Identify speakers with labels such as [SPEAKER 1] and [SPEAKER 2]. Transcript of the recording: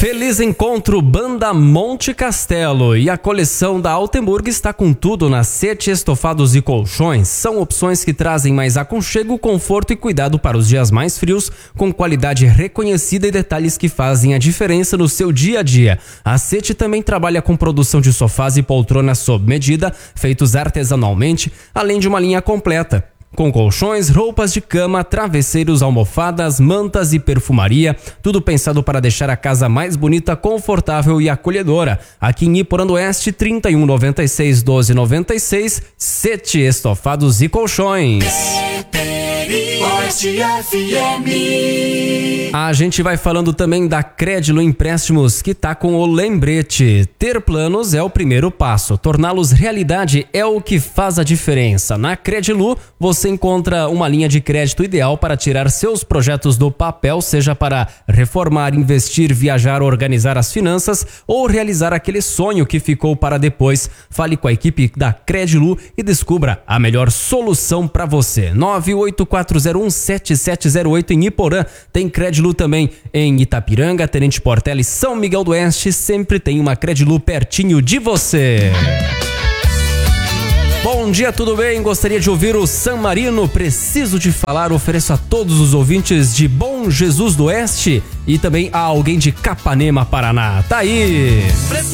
[SPEAKER 1] Feliz encontro Banda Monte Castelo e a coleção da Altenburg está com tudo na Sete Estofados e Colchões. São opções que trazem mais aconchego, conforto e cuidado para os dias mais frios, com qualidade reconhecida e detalhes que fazem a diferença no seu dia a dia. A Sete também trabalha com produção de sofás e poltronas sob medida, feitos artesanalmente, além de uma linha completa, com colchões, roupas de cama, travesseiros, almofadas, mantas e perfumaria, tudo pensado para deixar a casa mais bonita, confortável e acolhedora. Aqui em Iporã do Oeste, 3196-1296, Sete Estofados e Colchões. A gente vai falando também da Crédilo Empréstimos, que tá com o lembrete. Ter planos é o primeiro passo, torná-los realidade é o que faz a diferença. Na Crédilo, você encontra uma linha de crédito ideal para tirar seus projetos do papel, seja para reformar, investir, viajar, organizar as finanças ou realizar aquele sonho que ficou para depois. Fale com a equipe da Crédilo e descubra a melhor solução para você. 984017708 em Iporã. Tem Crédilo também em Itapiranga, Tenente Portela e São Miguel do Oeste. Sempre tem uma Crédilo pertinho de você. Bom dia, tudo bem? Gostaria de ouvir o San Marino. Preciso te falar, ofereço a todos os ouvintes de Bom Jesus do Oeste e também a alguém de Capanema, Paraná. Tá aí!